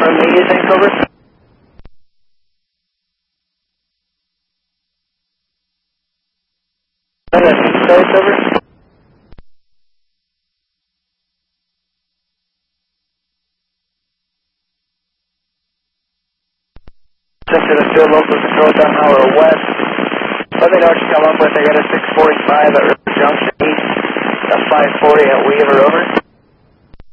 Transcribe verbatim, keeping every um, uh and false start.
media tank, over. That's space, over. Check to the field, local control down Howard West. Let me know what you come up with. I got a six forty-five at River Junction East, a five forty at Weaver, over.